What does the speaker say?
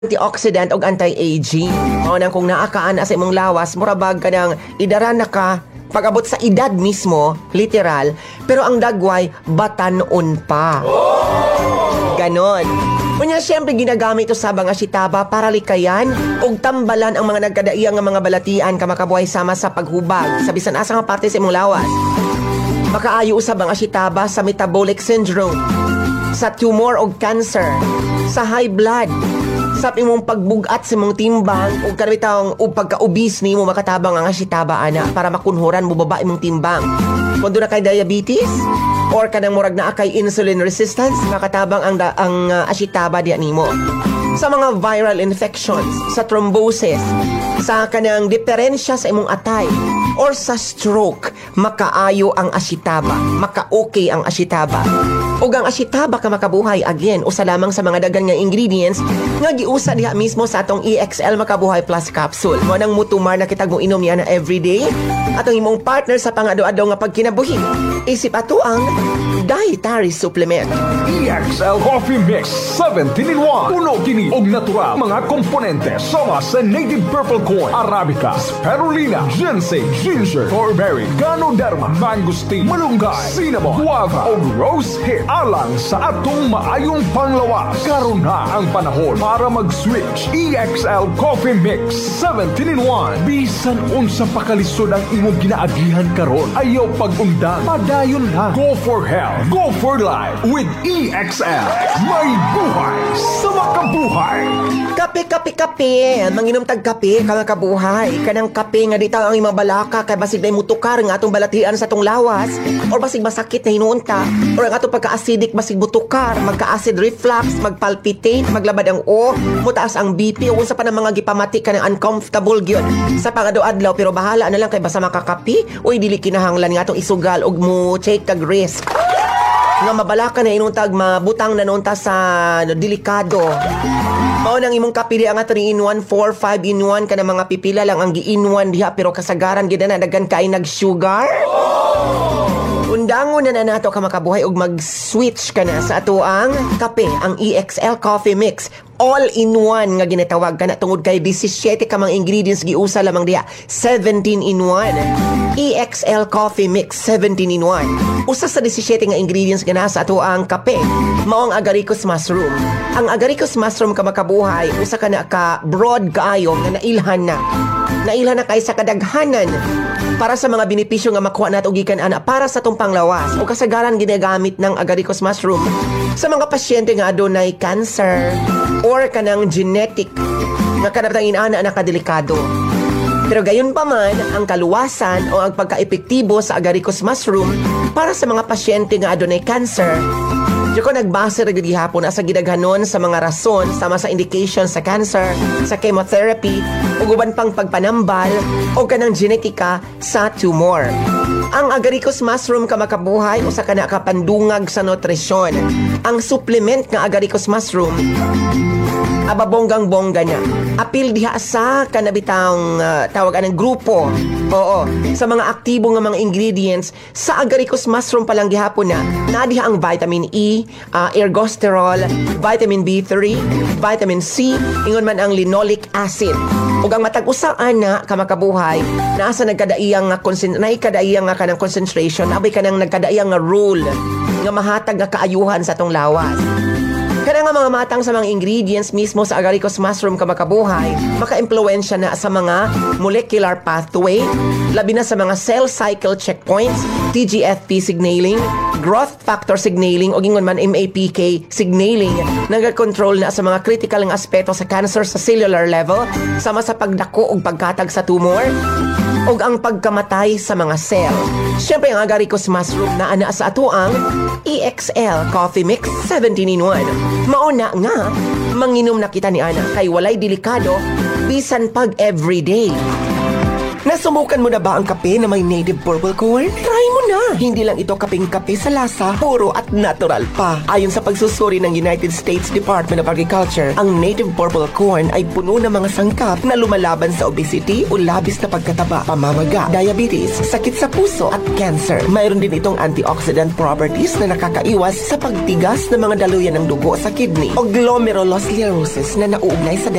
antioxidant o anti-aging. O nang kung naakaan sa imong lawas, murabag ka ng idara na ka pag-abot sa edad mismo, literal, pero ang dagway, batanon pa. Ganon. Kunya siyempre ginagamit ito sa mga sitaba para likayan o tambalan ang mga nagkadaiyang nga mga balatian kamakabuhay sama sa paghubag sa bisan asa nga parte sa imong lawas. Makaayo usab ang asitaba sa metabolic syndrome, sa tumor o cancer, sa high blood, sa imong pagbugat sa imong timbang o kanabitang o pagka-obese ni mo makatabang ang asitaba ana para makunhuran mo baba imong timbang. Kung doon na kay diabetes or kanang murag na kay insulin resistance, makatabang ang asitaba diya nimo. Sa mga viral infections, sa thrombosis, sa kanang diferensya sa imong atay, or sa stroke, makaayo ang asitaba, maka-okay ang asitaba. O ang asitaba ka makabuhay, again, usa lamang sa mga dagan nga ingredients nga giusa diha mismo sa atong EXL Makabuhay Plus Capsule. Mo nang mutumar na kitag mo inom yan na everyday. Atong imong partner sa pangado-ado nga pagkinabuhi. Isip ato ang dietary supplement. EXL Coffee Mix 17-in-1. Puno kini og natural mga komponente sama sa native purple corn, arabica, spirulina, ginseng, ginger, strawberry, ganoderma, mangosteen, malunggay, cinnamon, guava o rose hip alang sa atong maayong panglawas. Karon na ang panahon para mag-switch. EXL Coffee Mix 17-in-1. Bisan unsa pakalisod ang imong ginaagihan karon, ayaw pag-undang, padayon lang. Go for health, go for life with EXL. May buhay sa makabuhay. Kape, kape, kape. Manginom tag kape, kang kabuhay. Kanang kape nga dito ang imong balaka kay basig na mutukar nga atong balatian sa atong lawas or basig masakit na hinuunta or ang atong pagka-acidic basig butukar, magka-acid reflux, magpalpitate, maglabad ang mutaas ang BP o unsa pa ng mga gipamati ka ng uncomfortable gyud sa pangado-adlaw pero bahala na lang kay basta makakapi uy dili kinahanglan nga atong isugal og mo take kag risk nga mabalaka na inuntag mabutang na nunta sa delikado. Mao nang imong kapili ang 3-in-1, 4, 5-in-1 kana mga pipila lang ang gi-in-1 diha pero kasagaran gid na daghan kay nag-sugar. Undangon na nato ka makabuhay og mag-switch ka na sa ato ang kape, ang EXL Coffee Mix. All-in-one nga ginatawag ka na tungod kay 17 ka mga ingredients giusa lamang diha. 17-in-1. EXL Coffee Mix 17-in-1. Usa sa 17 nga ingredients gana sa ato ang kape, mao ang agaricus mushroom. Ang agaricus mushroom ka makabuhay, usa ka na ka broad kaayo nga nailhan na. Nailhan na kay sa kadaghanan para sa mga benepisyo nga makuha nato gikan ana para sa tong panglawas o kasagaran ginagamit ng agaricus mushroom sa mga pasyente nga adunay cancer or kanang genetic nga kanabtang ana nakadelikado. Pero gayon pa man, ang kaluwasan o ang pagka-epektibo sa agaricus mushroom para sa mga pasyente nga adunay cancer. Diyo ko nagbase rin gihapon sa gidaghanon sa mga rason sama sa indication sa cancer, sa chemotherapy, o guban pang pagpanambal o kanang genetika sa tumor. Ang agaricus mushroom ka makabuhay o sa kana kapandungag sa nutrisyon. Ang supplement nga agaricus mushroom ababonggang-bongga niya. Apil diha sa kanabitang tawag anang grupo. Oo, sa mga aktibo nga mga ingredients sa agaricus mushroom palang gihapon na diha ang vitamin E, ergosterol, vitamin B3, vitamin C, ingon man ang linoleic acid. Ug ang matag-usa ana ka makabuhay naa sa nagkadaiyang nga naikadaiyang nga kanang concentration, abay kanang nagkadaiyang nga role nga mahatag nga kaayuhan sa tong lawas. Kana nga mga matang sa mga ingredients mismo sa agaricus mushroom ka makabuhay, maka-impluwensya na sa mga molecular pathway, labi na sa mga cell cycle checkpoints, TGFP signaling, growth factor signaling o gingon man MAPK signaling, nag-control na sa mga critical nga aspeto sa cancer sa cellular level, sama sa pagdako ug pagkatag sa tumor, ug ang pagkamatay sa mga cell. Siyempre ang agaricus mushroom na ana sa ato ang EXL Coffee Mix 17-in-1. Mauna nga, manginom na kita ni ana kay walay delikado bisan pag everyday. Nasubukan mo na ba ang kape na may native purple corn? Try mo na! Hindi lang ito kaping-kape sa lasa, puro at natural pa. Ayon sa pagsusuri ng United States Department of Agriculture, ang native purple corn ay puno ng mga sangkap na lumalaban sa obesity o labis na pagkataba, pamamaga, diabetes, sakit sa puso at cancer. Mayroon din itong antioxidant properties na nakakaiwas sa pagtigas ng mga daluyan ng dugo sa kidney o glomerulosclerosis na nauugnay sa